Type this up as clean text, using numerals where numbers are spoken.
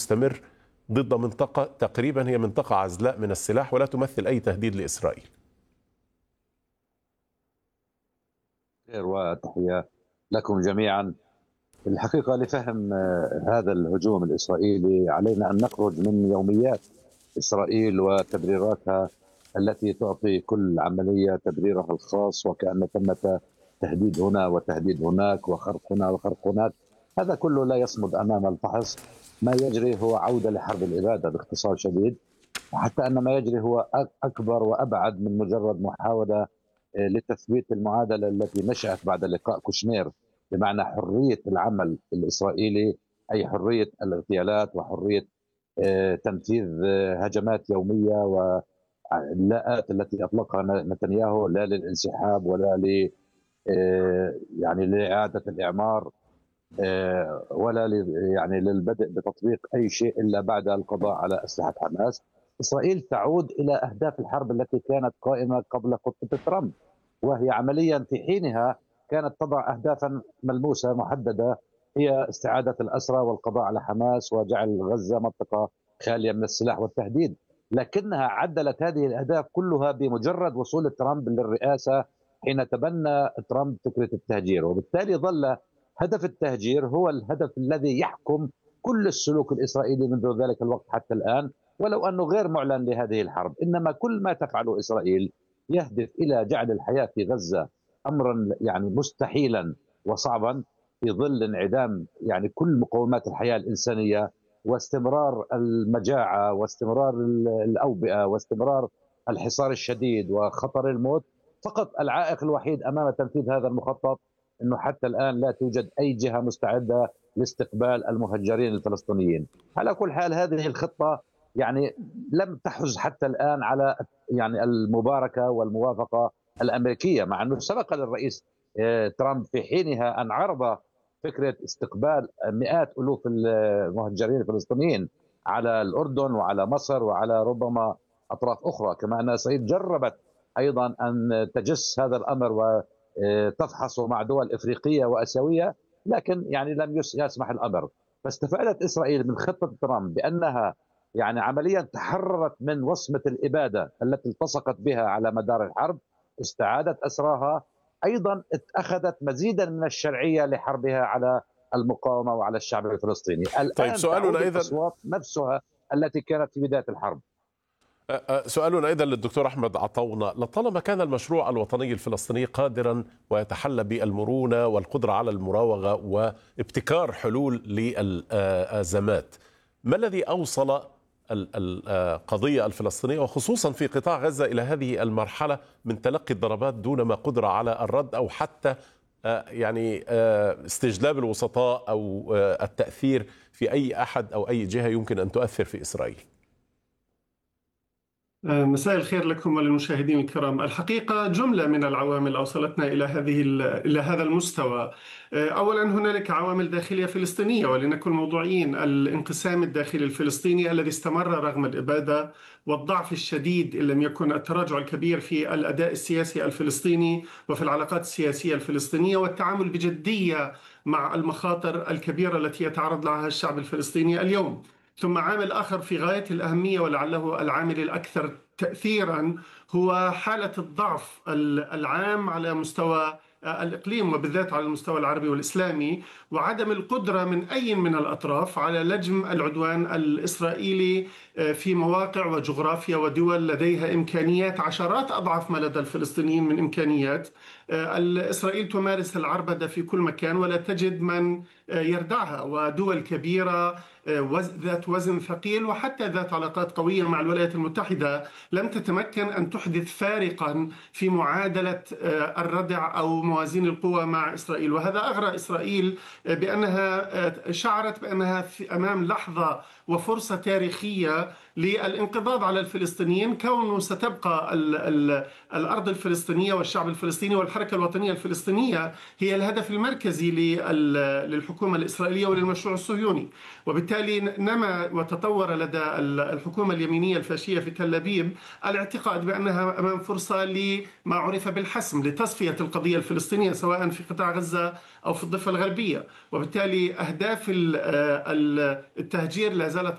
مستمر ضد منطقة تقريبا هي منطقة عزلاء من السلاح ولا تمثل أي تهديد لإسرائيل. خير وتحية لكم جميعا. الحقيقة لفهم هذا الهجوم الإسرائيلي علينا أن نخرج من يوميات إسرائيل وتبريراتها التي تعطي كل عملية تبريرها الخاص، وكأن ثمة تهديد هنا وتهديد هناك وخرق هنا وخرق هناك. هذا كله لا يصمد أمام الفحص. ما يجري هو عودة لحرب الإبادة باختصار شديد، حتى أن ما يجري هو أكبر وأبعد من مجرد محاولة لتثبيت المعادلة التي نشأت بعد لقاء كوشنير، بمعنى حرية العمل الإسرائيلي، أي حرية الاغتيالات وحرية تنفيذ هجمات يومية واللاءات التي أطلقها نتنياهو، لا للانسحاب ولا يعني لإعادة الإعمار ولا يعني للبدء بتطبيق أي شيء إلا بعد القضاء على أسلحة حماس. إسرائيل تعود إلى أهداف الحرب التي كانت قائمة قبل خطة ترامب، وهي عمليا في حينها كانت تضع أهدافا ملموسة محددة، هي استعادة الأسرى والقضاء على حماس وجعل غزة منطقة خالية من السلاح والتهديد. لكنها عدلت هذه الأهداف كلها بمجرد وصول ترامب للرئاسة، حين تبنى ترامب فكرة التهجير، وبالتالي ظل هدف التهجير هو الهدف الذي يحكم كل السلوك الإسرائيلي منذ ذلك الوقت حتى الآن، ولو أنه غير معلن لهذه الحرب. إنما كل ما تفعله إسرائيل يهدف إلى جعل الحياة في غزة أمرا يعني مستحيلا وصعبا، في ظل انعدام يعني كل مقومات الحياة الإنسانية واستمرار المجاعة واستمرار الأوبئة واستمرار الحصار الشديد وخطر الموت. فقط العائق الوحيد أمام تنفيذ هذا المخطط أنه حتى الآن لا توجد أي جهة مستعدة لاستقبال المهجرين الفلسطينيين. على كل حال هذه الخطة يعني لم تحز حتى الآن على يعني المباركة والموافقة الأمريكية، مع أنه سبق للرئيس ترامب في حينها أن عرض فكرة استقبال مئات ألوف المهجرين الفلسطينيين على الأردن وعلى مصر وعلى ربما أطراف أخرى، كما أن إسرائيل جربت أيضا أن تجس هذا الأمر وتفحصه مع دول إفريقية وأسيوية، لكن يعني لم يسمح الأمر. فاستفادت إسرائيل من خطة ترامب بأنها يعني عمليا تحررت من وصمة الإبادة التي التصقت بها على مدار الحرب، استعادت أسراها، أيضا أخذت مزيدا من الشرعية لحربها على المقاومة وعلى الشعب الفلسطيني. الآن طيب سؤالنا أيضا الأصوات نفسها التي كانت في بداية الحرب. سؤالنا أيضا للدكتور أحمد عطاونة، لطالما كان المشروع الوطني الفلسطيني قادرا ويتحلى بالمرونة والقدرة على المراوغة وابتكار حلول للأزمات، ما الذي أوصل القضية الفلسطينية وخصوصا في قطاع غزة إلى هذه المرحلة من تلقي الضربات دون ما قدرة على الرد أو حتى يعني استجلاب الوسطاء أو التأثير في أي أحد أو أي جهة يمكن أن تؤثر في إسرائيل؟ مساء الخير لكم وللمشاهدين الكرام. الحقيقة جملة من العوامل أوصلتنا إلى هذا المستوى. أولا هنالك عوامل داخلية فلسطينية، ولنكن موضوعيين، الانقسام الداخلي الفلسطيني الذي استمر رغم الإبادة والضعف الشديد إن لم يكن التراجع الكبير في الأداء السياسي الفلسطيني وفي العلاقات السياسية الفلسطينية، والتعامل بجدية مع المخاطر الكبيرة التي يتعرض لها الشعب الفلسطيني اليوم. ثم عامل آخر في غاية الأهمية ولعله العامل الأكثر تأثيرا هو حالة الضعف العام على مستوى الإقليم وبالذات على المستوى العربي والإسلامي، وعدم القدرة من أي من الأطراف على لجم العدوان الإسرائيلي في مواقع وجغرافيا ودول لديها إمكانيات عشرات أضعاف ما لدى الفلسطينيين من إمكانيات. إسرائيل تمارس العربدة في كل مكان ولا تجد من يردعها، ودول كبيرة ذات وزن ثقيل وحتى ذات علاقات قوية مع الولايات المتحدة لم تتمكن أن تحدث فارقا في معادلة الردع أو موازين القوى مع إسرائيل. وهذا أغرى إسرائيل بأنها شعرت بأنها أمام لحظة وفرصة تاريخية للانقضاض على الفلسطينيين، كونه ستبقى الأرض الفلسطينية والشعب الفلسطيني والحركة الوطنية الفلسطينية هي الهدف المركزي للحكومة الإسرائيلية وللمشروع الصهيوني. وبالتالي نما وتطور لدى الحكومة اليمينية الفاشية في تل أبيب الاعتقاد بأنها أمام فرصة لما عرف بالحسم لتصفية القضية الفلسطينية سواء في قطاع غزة أو في الضفة الغربية. وبالتالي أهداف التهجير لا زالت